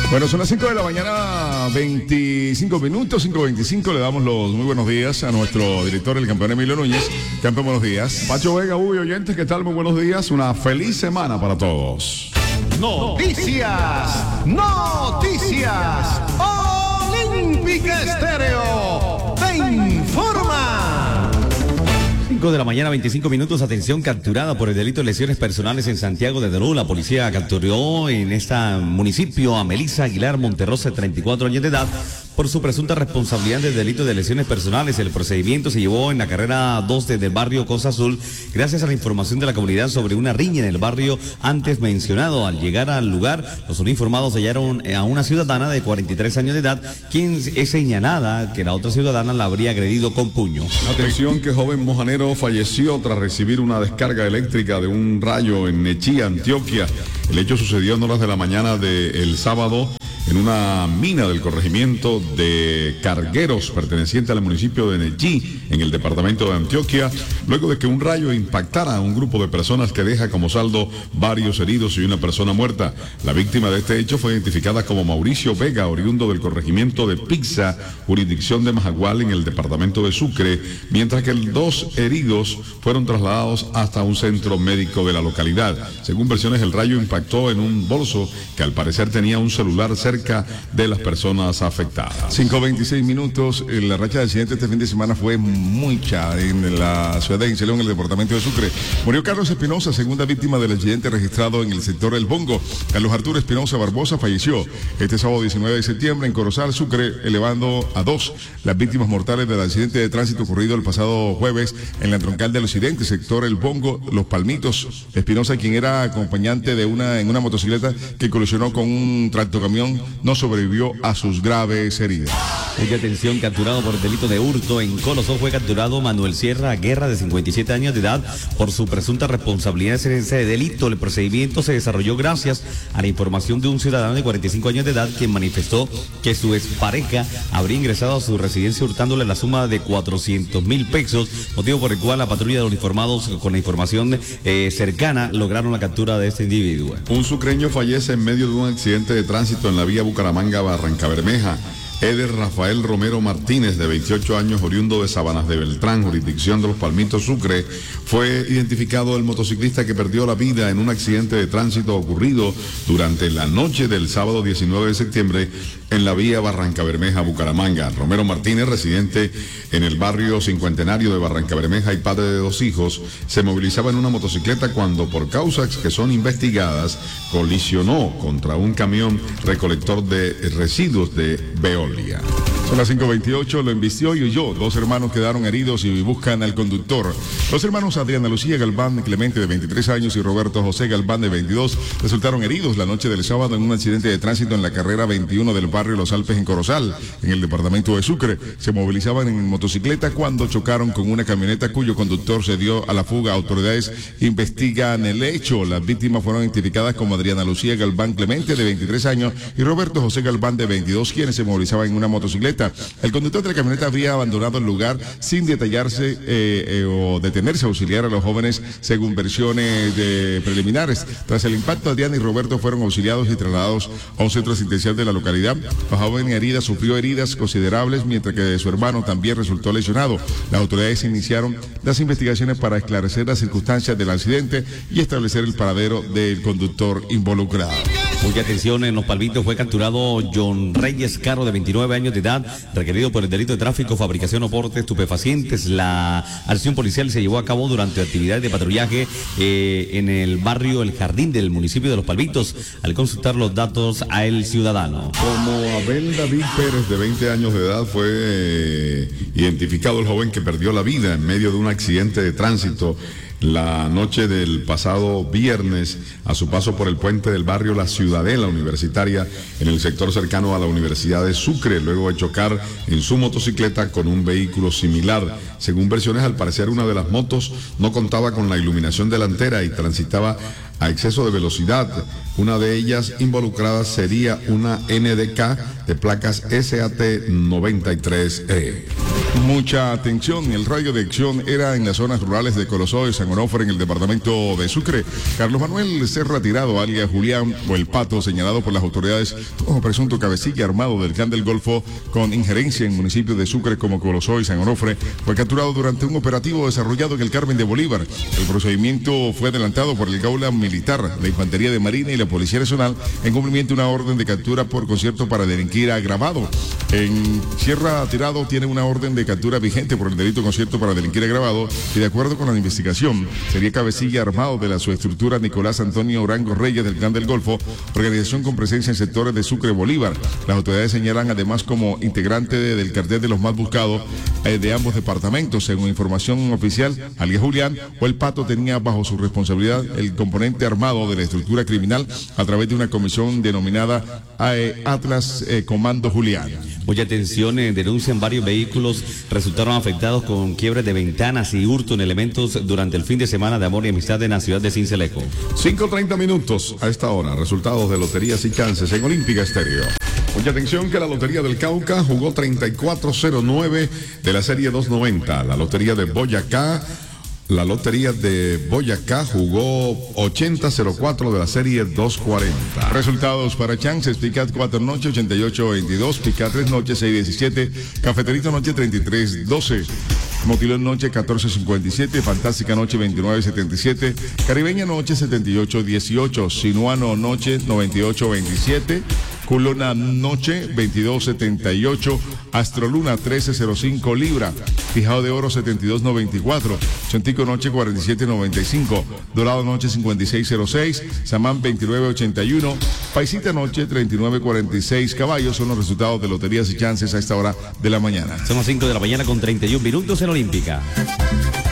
Bueno, son las 5 de la mañana, 25 minutos, 5:25. Le damos los muy buenos días a nuestro director, el campeón Emilio Núñez. Campeón, buenos días. Pacho Vega, Uy, oyentes, ¿qué tal? Muy buenos días. Una feliz semana para todos. Noticias, noticias. Olímpica Estéreo te informa. 5 de la mañana, 25 minutos. Atención, capturada por el delito de lesiones personales en Santiago de Derú. La policía capturó en este municipio a Melissa Aguilar Monterrosa, de 34 años de edad, por su presunta responsabilidad del delito de lesiones personales. El procedimiento se llevó en la carrera 2 del barrio Costa Azul, gracias a la información de la comunidad sobre una riña en el barrio antes mencionado. Al llegar al lugar, los uniformados hallaron a una ciudadana de 43 años de edad, quien es señalada que la otra ciudadana la habría agredido con puño. Atención, que joven mojanero falleció tras recibir una descarga eléctrica de un rayo en Nechí, Antioquia. El hecho sucedió en horas de la mañana del sábado en una mina del corregimiento de Cargueros, perteneciente al municipio de Nechí, en el departamento de Antioquia, luego de que un rayo impactara a un grupo de personas que deja como saldo varios heridos y una persona muerta. La víctima de este hecho fue identificada como Mauricio Vega, oriundo del corregimiento de Pizza, jurisdicción de Majagual, en el departamento de Sucre, mientras que los 2 heridos fueron trasladados hasta un centro médico de la localidad. Según versiones, el rayo impactó en un bolso que al parecer tenía un celular cerca de las personas afectadas. 5:26 minutos. La racha de accidentes este fin de semana fue mucha en la ciudad de Incelón, en el departamento de Sucre. Murió Carlos Espinosa, segunda víctima del accidente registrado en el sector El Bongo. Carlos Arturo Espinosa Barbosa falleció este sábado 19 de septiembre en Corozal, Sucre, elevando a 2 las víctimas mortales del accidente de tránsito ocurrido el pasado jueves en la troncal del occidente, sector El Bongo, Los Palmitos. Espinosa, quien era acompañante en una motocicleta que colisionó con un tractocamión, no sobrevivió a sus graves heridas. Mucha atención, capturado por el delito de hurto en Colosó, fue capturado Manuel Sierra Guerra, de 57 años de edad, por su presunta responsabilidad en ese delito. El procedimiento se desarrolló gracias a la información de un ciudadano de 45 años de edad, quien manifestó que su expareja habría ingresado a su residencia hurtándole la suma de 400,000 pesos, motivo por el cual la patrulla de uniformados, con la información cercana, lograron la captura de este individuo. Un sucreño fallece en medio de un accidente de tránsito en la vía Bucaramanga-Barrancabermeja. Eder Rafael Romero Martínez, de 28 años, oriundo de Sabanas de Beltrán, jurisdicción de Los Palmitos, Sucre, fue identificado el motociclista que perdió la vida en un accidente de tránsito ocurrido durante la noche del sábado 19 de septiembre en la vía Barrancabermeja-Bucaramanga. Romero Martínez, residente en el barrio Cincuentenario de Barrancabermeja y padre de 2 hijos, se movilizaba en una motocicleta cuando, por causas que son investigadas, colisionó contra un camión recolector de residuos de Veolia. Son las 5:28, lo embistió y huyó. 2 hermanos quedaron heridos y buscan al conductor. Los hermanos Adriana Lucía Galván Clemente, de 23 años, y Roberto José Galván, de 22, resultaron heridos la noche del sábado en un accidente de tránsito en la carrera 21 del barrio Los Alpes, en Corozal, en el departamento de Sucre. Se movilizaban en motocicleta cuando chocaron con una camioneta cuyo conductor se dio a la fuga. Autoridades investigan el hecho. Las víctimas fueron identificadas como Adriana Lucía Galván Clemente, de 23 años, y Roberto José Galván, de 22, quienes se movilizaban en una motocicleta. El conductor de la camioneta habría abandonado el lugar sin detallarse o detenerse a auxiliar a los jóvenes, según versiones preliminares. Tras el impacto, Adriana y Roberto fueron auxiliados y trasladados a un centro asistencial de la localidad. La joven herida sufrió heridas considerables, mientras que su hermano también resultó lesionado. Las autoridades iniciaron las investigaciones para esclarecer las circunstancias del accidente y establecer el paradero del conductor involucrado. Mucha atención, en Los Palmitos fue capturado John Reyes Caro, de 29 años de edad, requerido por el delito de tráfico, fabricación o porte de estupefacientes. La acción policial se llevó a cabo durante actividades de patrullaje en el barrio El Jardín del municipio de Los Palmitos, al consultar los datos a el ciudadano. Como Abel David Pérez, de 20 años de edad, fue identificado el joven que perdió la vida en medio de un accidente de tránsito la noche del pasado viernes a su paso por el puente del barrio La Ciudadela Universitaria, en el sector cercano a la Universidad de Sucre, luego de chocar en su motocicleta con un vehículo similar. Según versiones, al parecer una de las motos no contaba con la iluminación delantera y transitaba a exceso de velocidad. Una de ellas involucrada sería una NDK de placas SAT 93E. Mucha atención, el radio de acción era en las zonas rurales de Colosó y San Onofre en el departamento de Sucre. Carlos Manuel Serra Tirado, alias Julián o El Pato, señalado por las autoridades como presunto cabecilla armado del Clan del Golfo con injerencia en municipios de Sucre como Colosó y San Onofre, fue capturado durante un operativo desarrollado en el Carmen de Bolívar. El procedimiento fue adelantado por el Gaula Militar, la Infantería de Marina y la Policía Nacional en cumplimiento de una orden de captura por concierto para delinquir agravado. En Sierra Tirado tiene una orden de captura vigente por el delito concierto para delinquir agravado y de acuerdo con la investigación sería cabecilla armado de la subestructura Nicolás Antonio Orango Reyes del Clan del Golfo, organización con presencia en sectores de Sucre Bolívar. Las autoridades señalan además como integrante del cartel de los más buscados de ambos departamentos. Según información oficial, alias Julián o El Pato tenía bajo su responsabilidad el componente armado de la estructura criminal a través de una comisión denominada Atlas Comando Julián. Mucha atención, denuncian varios vehículos resultaron afectados con quiebres de ventanas y hurto en elementos durante el fin de semana de amor y amistad en la ciudad de Sincelejo. 5:30 minutos a esta hora. Resultados de loterías y chances en Olímpica Estéreo. Mucha atención que la Lotería del Cauca jugó 3409 de la serie 290. La Lotería de Boyacá jugó 8004 de la serie 240. Resultados para chances: Picat 4 noche 88-22, Picat 3 noche 6-17, Cafeterito noche 33-12, Motilón noche 14-57, Fantástica noche 29-77, Caribeña noche 78-18, Sinuano noche 98-27, Culona noche 22.78, Astroluna 13.05 Libra, Fijado de Oro 72.94, Chontico noche 47.95, Dorado noche 56.06, Samán 29.81, Paisita noche 39.46. Caballos son los resultados de loterías y chances a esta hora de la mañana. Son las 5 de la mañana con 31 minutos en Olímpica.